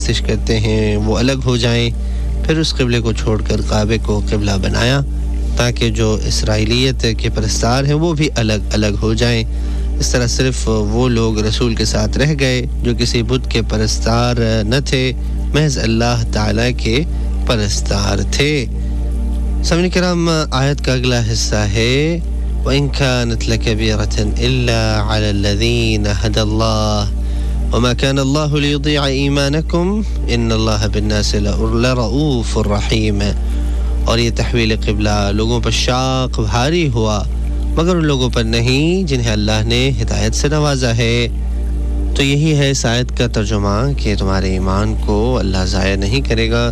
کوشش کرتے ہیں وہ الگ ہو جائیں، پھر اس قبلے کو چھوڑ کر کعبے کو قبلہ بنایا تاکہ جو اسرائیلیت کے پرستار ہیں وہ بھی الگ الگ ہو جائیں۔ اس طرح صرف وہ لوگ رسول کے ساتھ رہ گئے جو کسی بت کے پرستار نہ تھے، محض اللہ تعالیٰ کے پرستار تھے۔ سامعین کرام، آیت کا اگلا حصہ ہے وَإِن كَانَتْ لَكَبِيرَةً إِلَّا عَلَى الَّذِينَ هَدَى اللَّهُ وَمَا كَانَ اللَّهُ لِيُضِيعَ إِيمَانَكُمْ إِنَّ اللَّهَ بِالنَّاسِ لَرَءُوفٌ رَحِيمٌ۔ اور یہ تحویل قبلہ لوگوں پر شاق بھاری ہوا مگر ان لوگوں پر نہیں جنہیں اللہ نے ہدایت سے نوازا ہے۔ تو یہی ہے اس آیت کا ترجمہ کہ تمہارے ایمان کو اللہ ضائع نہیں کرے گا،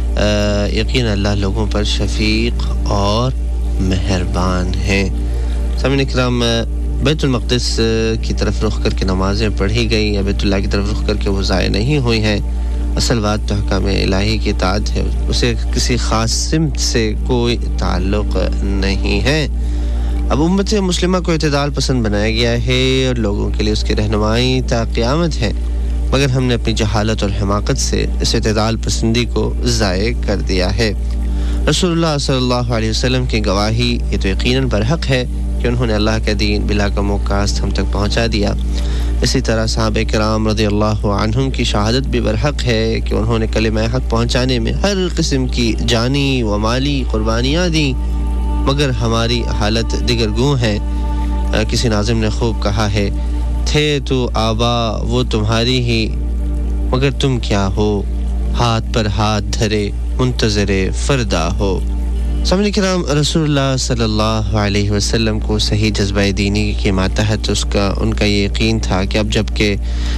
یقین اللہ لوگوں پر شفیق اور مہربان ہے۔ سامعین کرام، بیت المقدس کی طرف رخ کر کے نمازیں پڑھی گئی یا بیت اللہ کی طرف رخ کر کے وہ ضائع نہیں ہوئی ہیں، اصل بات تو حکم الہی کی اطاعت ہے، اسے کسی خاص سمت سے کوئی تعلق نہیں ہے۔ اب امت مسلمہ کو اعتدال پسند بنایا گیا ہے اور لوگوں کے لیے اس کی رہنمائی تا قیامت ہے، مگر ہم نے اپنی جہالت اور حماقت سے اس اعتدال پسندی کو ضائع کر دیا ہے۔ رسول اللہ صلی اللہ علیہ وسلم کی گواہی یہ تو یقیناً برحق ہے کہ انہوں نے اللہ کا دین بلا کم و کاست ہم تک پہنچا دیا۔ اسی طرح صحابہ کرام رضی اللہ عنہم کی شہادت بھی برحق ہے کہ انہوں نے کلمہ حق پہنچانے میں ہر قسم کی جانی و مالی قربانیاں دیں، مگر ہماری حالت دیگر گوں ہے۔ کسی ناظم نے خوب کہا ہے، تھے تو آبا وہ تمہاری ہی مگر تم کیا ہو، ہاتھ پر ہاتھ دھرے منتظر فردا ہو۔ سامعین کرام، رسول اللہ صلی اللہ علیہ وسلم کو صحیح جذبہ دینی کے ماتحت ان کا یہ یقین تھا کہ اب جب کہ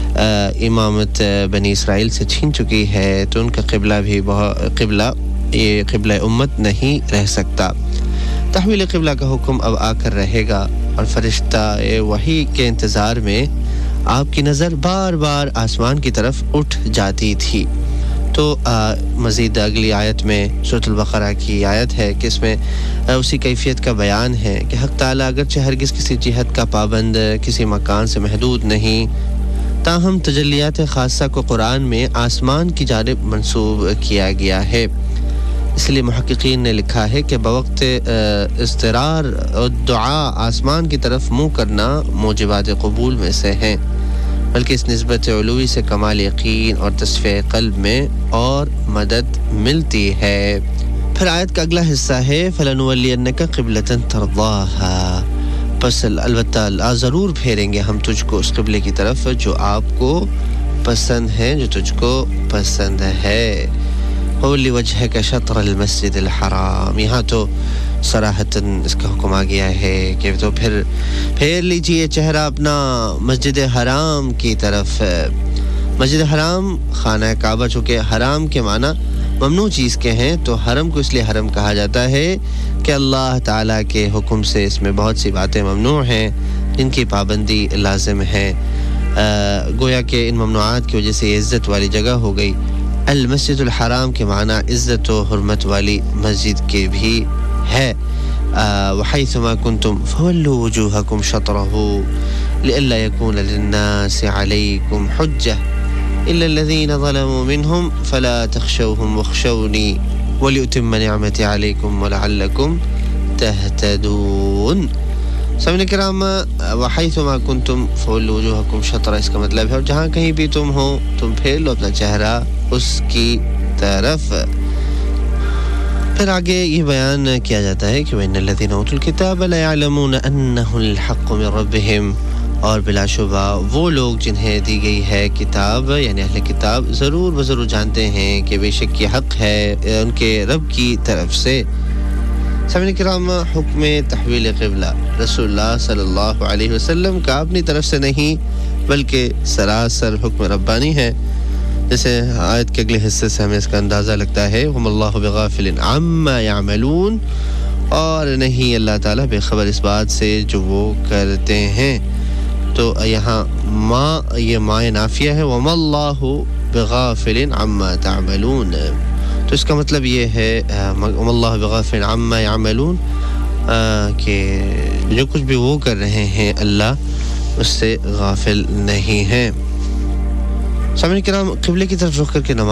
امامت بنی اسرائیل سے چھین چکی ہے تو ان کا قبلہ امت نہیں رہ سکتا۔ تحویل قبلہ کا حکم اب آ کر رہے گا اور فرشتہ وحی کے انتظار میں آپ کی نظر بار بار آسمان کی طرف اٹھ جاتی تھی۔ تو مزید اگلی آیت میں سورۃ البقرہ کی آیت ہے کہ اس میں اسی کیفیت کا بیان ہے کہ حق تعالیٰ اگرچہ ہرگز کسی جہت کا پابند، کسی مکان سے محدود نہیں، تاہم تجلیات خاصہ کو قرآن میں آسمان کی جانب منسوب کیا گیا ہے۔ اس لیے محققین نے لکھا ہے کہ بوقت اضطرار اور دعا آسمان کی طرف منہ کرنا موجبات قبول میں سے ہیں، بلکہ اس نسبت علوی سے کمال یقین اور تصفیہ قلب میں اور مدد ملتی ہے۔ پھر آیت کا اگلا حصہ ہے فَلَنُوَلِّيَنَّكَ قِبْلَةً تَرْضَاهَا، پس البتہ ضرور پھیریں گے ہم تجھ کو اس قبلے کی طرف جو آپ کو پسند ہے، جو تجھ کو پسند ہے۔ وَوَلِّ وَجْهَكَ شَطْرَ الْمَسْجِدِ الْحَرَامِ، یہاں تو صراحتاً اس کا حکم آ گیا ہے کہ تو پھیر لیجئے چہرہ اپنا مسجد حرام کی طرف۔ مسجد حرام خانہ کعبہ چونکہ حرام کے معنی ممنوع چیز کے ہیں، تو حرم کو اس لیے حرم کہا جاتا ہے کہ اللہ تعالیٰ کے حکم سے اس میں بہت سی باتیں ممنوع ہیں جن کی پابندی لازم ہے، گویا کہ ان ممنوعات کی وجہ سے یہ عزت والی جگہ ہو گئی۔ المسجد الحرام کے معنی عزت و حرمت والی مسجد کے بھی ہے۔ وحیثما کنتم فولوا وجوہکم شطرہ لئلا یکون للناس علیکم حجہ الا الذین ظلموا منہم فلا تخشوہم واخشونی ولأتم نعمتی علیکم ولعلکم تہتدون۔ سامعین کرام، وحیثما کنتم فولوا وجوہکم شطرہ، اس کا مطلب ہے اور جہاں کہیں بھی تم ہو تم پھیر لو اپنا چہرہ اس کی طرف۔ پھر آگے یہ بیان کیا جاتا ہے کہ وَإِنَّ الَّذِينَ أُوتُوا الْكِتَابَ لَيَعْلَمُونَ أَنَّهُ الْحَقُّ مِنْ رَبِّهِمْ، اور بلا شبہ وہ لوگ جنہیں دی گئی ہے کتاب یعنی اہل کتاب ضرور جانتے ہیں کہ بے شک یہ حق ہے ان کے رب کی طرف سے۔ سامعین کرام، حکم تحویل قبلہ رسول اللہ صلی اللہ علیہ وسلم کا اپنی طرف سے نہیں بلکہ سراسر حکم ربانی ہے، جیسے آیت کے اگلے حصے سے ہمیں اس کا اندازہ لگتا ہے وَمَا اللَّهُ بِغَافِلٍ عَمَّا يَعْمَلُونَ، اور نہیں اللہ تعالیٰ بے خبر اس بات سے جو وہ کرتے ہیں۔ تو یہاں یہ ما نافیہ ہے وَمَا اللَّهُ بِغَافِلٍ عَمَّا تَعْمَلُونَ، تو اس کا مطلب یہ ہے وَمَا اللَّهُ بِغَافِلٍ عَمَّا يَعْمَلُونَ کہ جو کچھ بھی وہ کر رہے ہیں اللہ اس سے غافل نہیں ہیں۔ سامعین کرام، قبلے کی طرف رخ کر کے نماز